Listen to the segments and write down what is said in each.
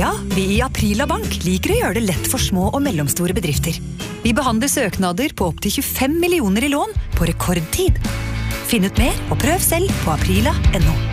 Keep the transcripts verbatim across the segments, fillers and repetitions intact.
Ja, vi i Aprila Bank liker å gjøre det lett for små og mellomstore bedrifter. Vi behandler søknader på opp til tjuefem millioner i lån på rekordtid. Finn ut mer og prøv selv på aprila punktum no.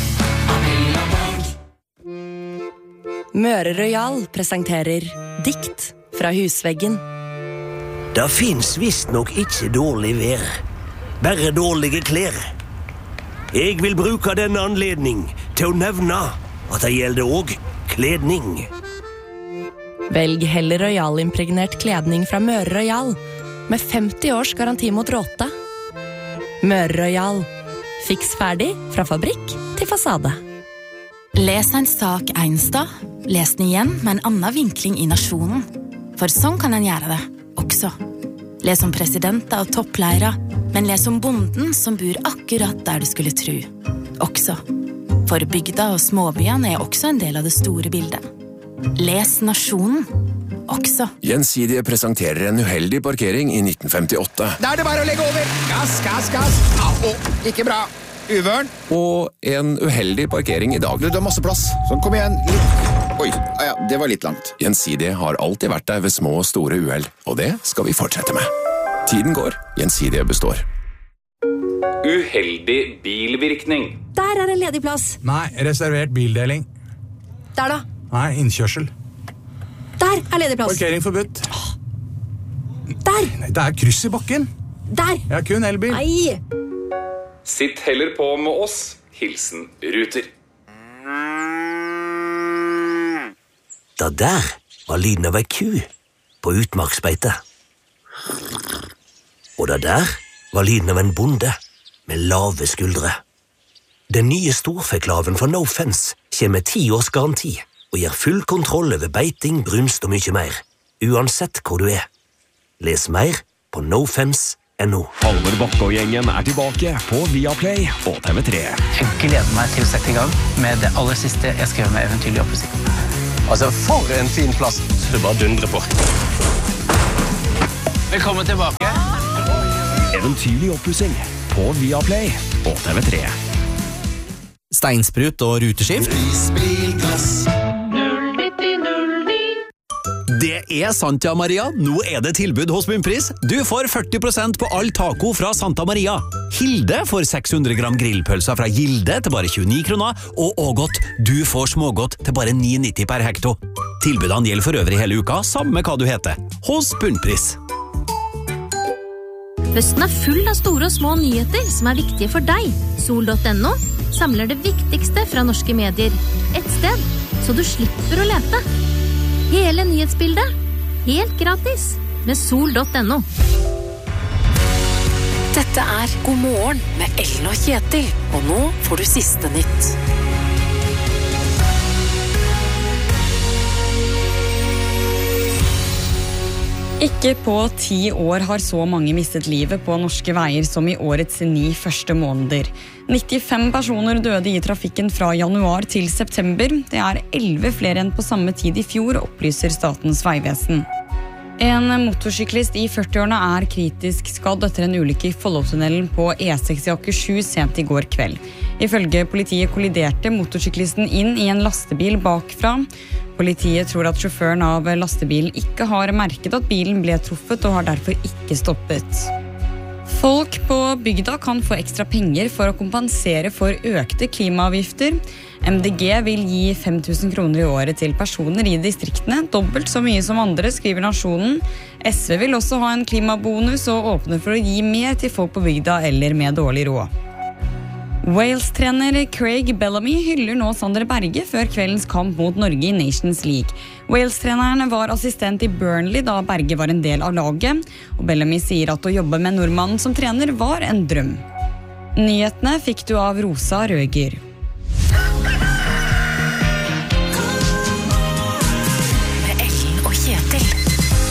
Møre Royal presenterer Dikt fra husveggen. Det finnes visst nok ikke dårlig vær, bare dårlige klær. Jeg vil bruke denne anledning til å nevne at det gjelder også kledning. Velg heller Royal-impregnert kledning fra Møre Royal, med femti års garanti mot råte. Møre Royal. Fiks ferdig fra fabrikk til fasade. Les en sak en sted, les den igjen med en annen vinkling i nasjonen. For sånn kan en gjøre det, også. Les om presidenter og toppleiere, men les om bonden som bor akkurat der du skulle tro. Også. For bygda og småbyene er også en del av det store bildet. Les nasjonen, også. Gjensidige presenterer en uheldig parkering i nitten femtiåtte. Da er det bare å legge over. Gass, gass, gass. Au, ikke bra. Uvørn. Og en uheldig parkering i dag. Du, du har masse plass. Sånn, kom igjen. Litt. Oi, ja, det var litt langt. Gjensidige har alltid vært der ved små og store uheld, og det skal vi fortsette med. Tiden går, Gjensidige består. Uheldig bilvirkning. Der er en ledig plass. Nei, reservert bildeling. Der da. Nei, innkjørsel. Der er ledig plass. Parkering forbudt. Der. Nei, det er kryss i bakken. Der. Jeg har kun elbil. Nei. Sitt heller på med oss. Hilsen Ruter. Det der var lyden av ei ku på utmarksbeite. Og det der var lyden av en bonde med lave skuldre. Den nye storfeklaven fra No Fence kommer med ti års garanti og gir full kontroll over beiting, brunst og mye mer, uansett hvor du er. Les mer på nofence punktum no. Halvor Bakke og gjengen er tilbake på Viaplay og T V tre. Jeg gleder meg til å sette i gang med det aller siste jeg skrev med Eventyrlig oppussing. Altså, for en fin plass. Du bare dundrer på. Velkommen tilbake. Eventyrlig oppussing på Viaplay og T V tre. Steinsprut og ruteskift. Det er sant, ja, Maria. Nå er det tilbud hos Bunnpris. Du får førti prosent på all taco fra Santa Maria. Hilde får seks hundre gram grillpølser fra Gilde til bare tjueni kroner, og Ågot, du får smågodt til bare ni nitti per hekto. Tilbudene gjelder for øvrig hele uka, samme hva du heter. Hos Bunnpris. Høsten er full av store og små nyheter som er viktige for deg. Sol punktum no samler det viktigste fra norske medier. Et sted, så du slipper å lete. Hele nyhetsbildet, helt gratis, med sol punktum no. Dette er God morgen med Ellen og Kjetil, og nå får du siste nytt. Ikke på ti år har så mange mistet livet på norske veier som i årets ni første måneder. nittifem personer døde i trafikken fra januar til september. Det er elleve flere enn på samme tid i fjor, opplyser Statens vegvesen. En motorsyklist i førtiårene er kritisk skadd etter en ulykke i Follotunnelen på E seks i Akershus sent i går kveld. Ifølge politiet kolliderte motorsyklisten inn i en lastebil bakfra. Politiet tror at sjåføren av lastebilen ikke har merket at bilen ble truffet og har derfor ikke stoppet. Folk på bygda kan få ekstra penger for å kompensere for økte klimaavgifter. M D G vil gi fem tusen kroner i året til personer i distriktene, dobbelt så mye som andre, skriver Nasjonen. S V vil også ha en klimabonus og åpne for å gi mer til folk på bygda eller med dårlig råd. Wales-trener Craig Bellamy hyller nå Sander Berge før kveldens kamp mot Norge i Nations League. Wales-treneren var assistent i Burnley da Berge var en del av laget, og Bellamy sier at å jobbe med nordmannen som trener var en drøm. Nyhetene fikk du av Rosa Røger.